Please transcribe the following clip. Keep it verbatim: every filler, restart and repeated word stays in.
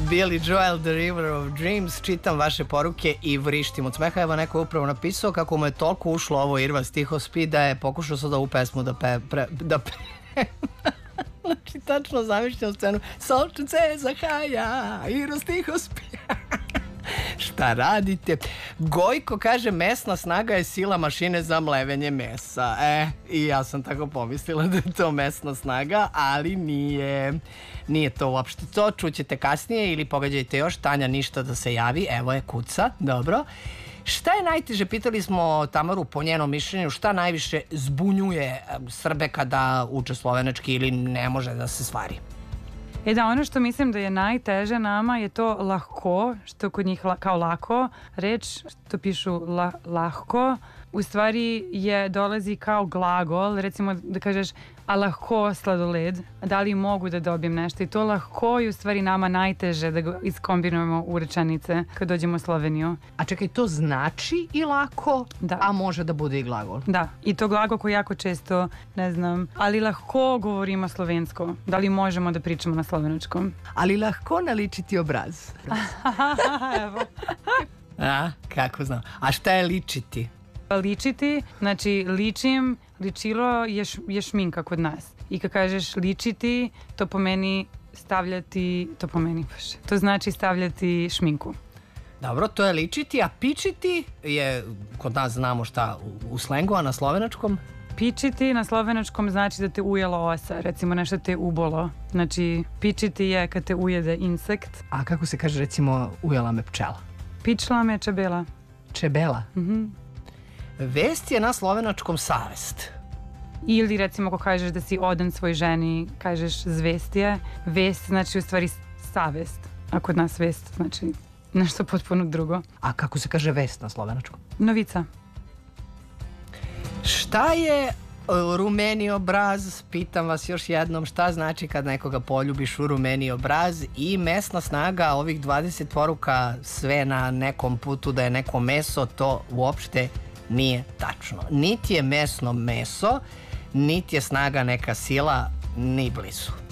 Billy Joel, The River of Dreams. Čitam vaše poruke i vrištim od smeha. Evo, neko je upravo napisao kako mu je toliko ušlo ovo Irva stihospi da je pokušao sad ovu pesmu da pe... Pre, da pe... Znači, tačno zamišljam scenu. Solčice zahaja, Irva stihospi. Šta radite? Gojko kaže, mesna snaga je sila mašine za mlevenje mesa. E, i ja sam tako pomislila da je to mesna snaga, ali nije. Nije to uopšte to. Čućete kasnije ili pogađajte još. Tanja ništa da se javi. Evo je, kuca. Dobro. Šta je najteže, pitali smo Tamaru po njenom mišljenju, šta najviše zbunjuje Srbe kada uče slovenački ili ne može da se stvari? E da, ono što mislim da je najteže nama je to lahko, što kod njih la, kao lako, reč, što pišu la, lahko, u stvari je, dolazi kao glagol, recimo da kažeš, a lahko sladoled, da li mogu da dobijem nešto, i to lahko je u stvari nama najteže da ga iskombinujemo u rečenice kad dođemo u Sloveniju. A čekaj, to znači i lako, da. A može da bude i glagol? Da, i to glagol koji jako često, ne znam, ali lahko govorimo slovensko, da li možemo da pričamo na slovenačkom? Ali lahko naličiti obraz. Evo. A, kako znam. A šta je ličiti? Ličiti, znači ličim, ličilo je, š, je šminka kod nas. I kad kažeš ličiti, to pomeni stavljati, to pomeni baš, to znači stavljati šminku. Dobro, to je ličiti, a pičiti je, kod nas znamo šta u, u slengu, a na slovenačkom? Pičiti na slovenačkom znači da te ujelo osa, recimo nešto te ubolo. Znači, pičiti je kad te ujede insekt. A kako se kaže, recimo, ujela me pčela? Pičla me čebela. Čebela? Mhm. Vest je na slovenačkom savest. Ili recimo ako kažeš da si odan svoj ženi, kažeš zvestije. Vest znači u stvari savest. A kod nas vest znači nešto potpuno drugo. A kako se kaže vest na slovenačkom? Novica. Šta je rumeni obraz? Pitam vas još jednom, šta znači kad nekoga poljubiš u rumeni obraz? I mesna snaga, ovih dvadeset poruka, sve na nekom putu da je neko meso, to uopšte nije tačno. Niti je mesno meso, niti je snaga neka sila, ni blizu.